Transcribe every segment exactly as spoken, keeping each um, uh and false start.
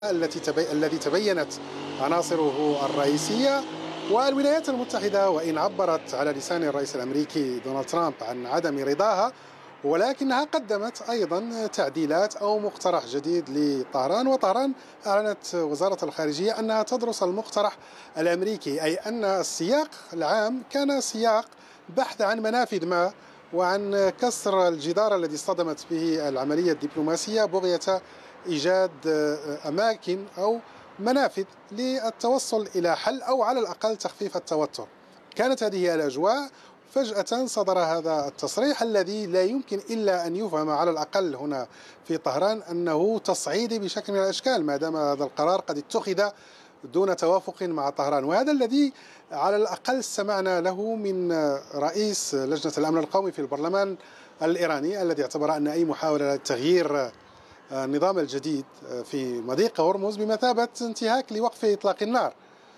التي تبي... الذي تبينت عناصره الرئيسية. والولايات المتحدة وإن عبرت على لسان الرئيس الأمريكي دونالد ترامب عن عدم رضاها، ولكنها قدمت أيضا تعديلات أو مقترح جديد لطهران. وطهران أعلنت وزارة الخارجية أنها تدرس المقترح الأمريكي، أي أن السياق العام كان سياق بحث عن منافذ ما وعن كسر الجدار الذي اصطدمت به العملية الدبلوماسية بغية إيجاد أماكن أو منافذ للتوصل إلى حل أو على الأقل تخفيف التوتر. كانت هذه الأجواء، فجأة صدر هذا التصريح الذي لا يمكن إلا أن يفهم على الأقل هنا في طهران أنه تصعيدي بشكل من الأشكال، ما دام هذا القرار قد اتخذ دون توافق مع طهران. وهذا الذي على الأقل سمعنا له من رئيس لجنة الأمن القومي في البرلمان الإيراني، الذي اعتبر أن أي محاولة لتغيير النظام الجديد في مضيق هرمز بمثابة انتهاك لوقف إطلاق النار.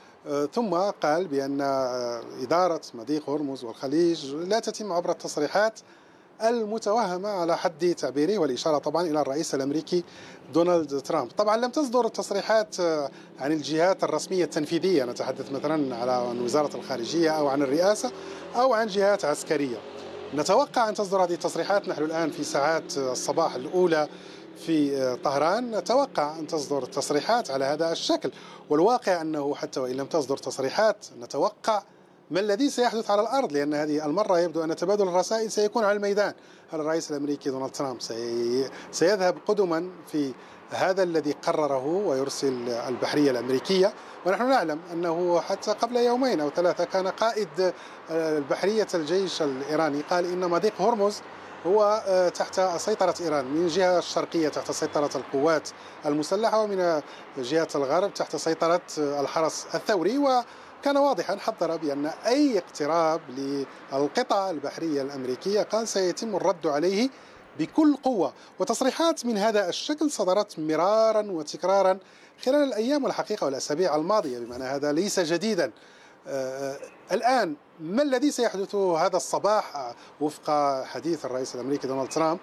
ثم قال بأن إدارة مضيق هرمز والخليج لا تتم عبر التصريحات المتوهمة على حد تعبيره، والإشارة طبعا إلى الرئيس الأمريكي دونالد ترامب. طبعا لم تصدر التصريحات عن الجهات الرسمية التنفيذية، نتحدث مثلا على وزارة الخارجية أو عن الرئاسة أو عن جهات عسكرية. نتوقع أن تصدر هذه التصريحات، نحن الآن في ساعات الصباح الأولى في طهران، نتوقع أن تصدر تصريحات على هذا الشكل. والواقع أنه حتى وإن لم تصدر تصريحات نتوقع ما الذي سيحدث على الأرض، لأن هذه المرة يبدو أن تبادل الرسائل سيكون على الميدان. هل الرئيس الأمريكي دونالد ترامب سي... سيذهب قدما في هذا الذي قرره ويرسل البحرية الأمريكية؟ ونحن نعلم أنه حتى قبل يومين أو ثلاثة كان قائد البحرية الجيش الإيراني قال إن مضيق هرمز هو تحت سيطرة إيران، من جهة الشرقية تحت سيطرة القوات المسلحة، ومن جهة الغرب تحت سيطرة الحرس الثوري. وكان واضحا حذر بأن أي اقتراب للقطع البحرية الأمريكية قال سيتم الرد عليه بكل قوة. وتصريحات من هذا الشكل صدرت مرارا وتكرارا خلال الأيام والحقيقة والأسابيع الماضية، بمعنى هذا ليس جديدا. آه الآن ما الذي سيحدث هذا الصباح وفق حديث الرئيس الأمريكي دونالد ترامب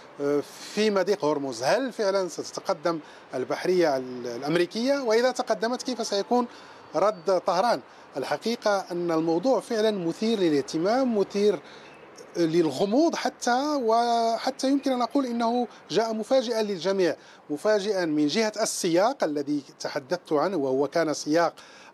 في مضيق هرمز؟ هل فعلا ستتقدم البحرية الأمريكية؟ وإذا تقدمت كيف سيكون رد طهران؟ الحقيقة أن الموضوع فعلا مثير للاهتمام، مثير للغموض، حتى وحتى يمكن أن أقول إنه جاء مفاجئا للجميع. مفاجئا من جهة السياق الذي تحدثت عنه، وهو كان سياق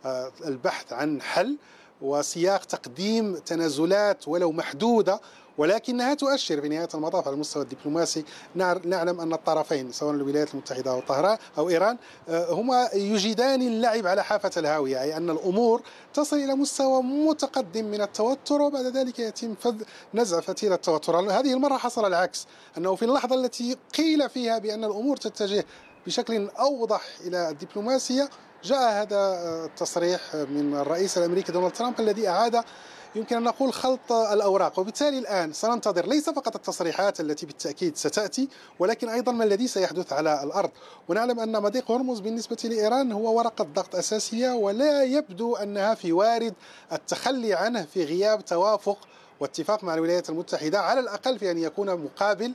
البحث عن حل وسياق تقديم تنازلات ولو محدودة، ولكنها تؤشر في نهاية المطاف على المستوى الدبلوماسي. نعلم أن الطرفين سواء الولايات المتحدة أو طهران أو إيران هما يجيدان اللعب على حافة الهاوية، أي أن الأمور تصل إلى مستوى متقدم من التوتر وبعد ذلك يتم نزع فتيل التوتر. هذه المرة حصل العكس، أنه في اللحظة التي قيل فيها بأن الأمور تتجه بشكل أوضح إلى الدبلوماسية جاء هذا التصريح من الرئيس الأمريكي دونالد ترامب الذي أعاد يمكن أن نقول خلط الأوراق. وبالتالي الآن سننتظر ليس فقط التصريحات التي بالتأكيد ستأتي، ولكن أيضا ما الذي سيحدث على الأرض. ونعلم أن مضيق هرمز بالنسبة لإيران هو ورقة ضغط أساسية، ولا يبدو أنها في وارد التخلي عنه في غياب توافق واتفاق مع الولايات المتحدة، على الأقل في أن يكون مقابل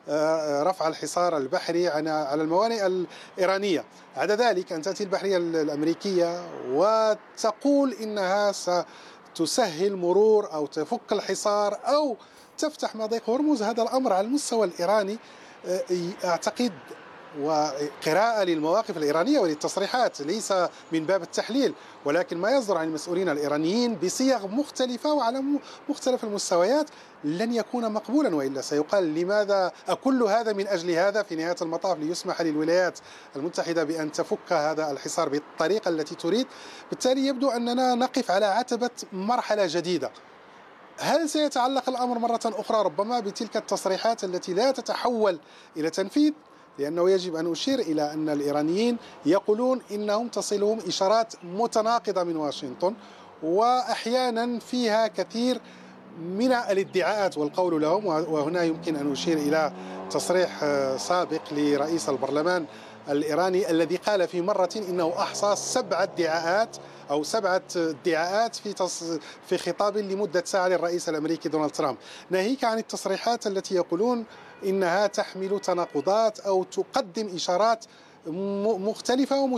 رفع الحصار البحري على الموانئ الإيرانية. عدا ذلك أن تأتي البحرية الأمريكية وتقول إنها ستسهل مرور أو تفك الحصار أو تفتح مضيق هرمز. هذا الأمر على المستوى الإيراني أعتقد، وقراءة للمواقف الإيرانية وللتصريحات ليس من باب التحليل، ولكن ما يصدر عن المسؤولين الإيرانيين بصيغ مختلفة وعلى مختلف المستويات لن يكون مقبولا، وإلا سيقال لماذا أكل هذا من أجل هذا في نهاية المطاف ليسمح للولايات المتحدة بأن تفك هذا الحصار بالطريقة التي تريد. بالتالي يبدو أننا نقف على عتبة مرحلة جديدة. هل سيتعلق الأمر مرة أخرى ربما بتلك التصريحات التي لا تتحول إلى تنفيذ؟ لأنه يجب أن أشير إلى أن الإيرانيين يقولون إنهم تصلهم إشارات متناقضة من واشنطن، وأحيانا فيها كثير من الادعاءات والقول لهم. وهنا يمكن أن أشير إلى تصريح سابق لرئيس البرلمان الإيراني الذي قال في مرة إنه أحصى سبع ادعاءات أو سبعة ادعاءات في تص... في خطاب لمدة ساعة للرئيس الأمريكي دونالد ترامب، ناهيك عن التصريحات التي يقولون إنها تحمل تناقضات أو تقدم إشارات مختلفة